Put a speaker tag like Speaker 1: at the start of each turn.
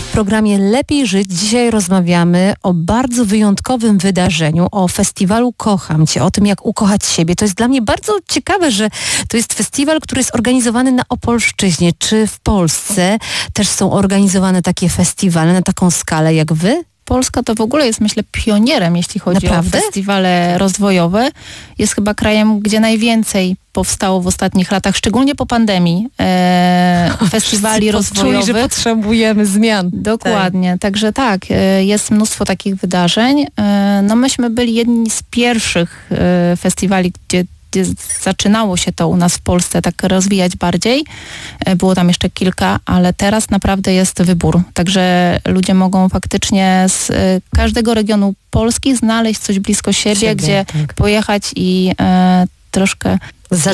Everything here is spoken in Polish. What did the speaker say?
Speaker 1: W programie Lepiej Żyć dzisiaj rozmawiamy o bardzo wyjątkowym wydarzeniu, o festiwalu Kocham Cię, o tym, jak ukochać siebie. To jest dla mnie bardzo ciekawe, że to jest festiwal, który jest organizowany na Opolszczyźnie. Czy w Polsce też są organizowane takie festiwale na taką skalę jak wy?
Speaker 2: Polska to w ogóle jest, myślę, pionierem, jeśli chodzi
Speaker 1: Naprawdę?
Speaker 2: o festiwale rozwojowe. Jest chyba krajem, gdzie najwięcej powstało w ostatnich latach, szczególnie po pandemii, festiwali rozwojowych.
Speaker 1: Czuli, że potrzebujemy zmian.
Speaker 2: Dokładnie. Także tak, jest mnóstwo takich wydarzeń. No myśmy byli jedni z pierwszych festiwali, gdzie zaczynało się to u nas w Polsce tak rozwijać bardziej. Było tam jeszcze kilka, ale teraz naprawdę jest wybór. Także ludzie mogą faktycznie z każdego regionu Polski znaleźć coś blisko siebie, gdzie pojechać i troszkę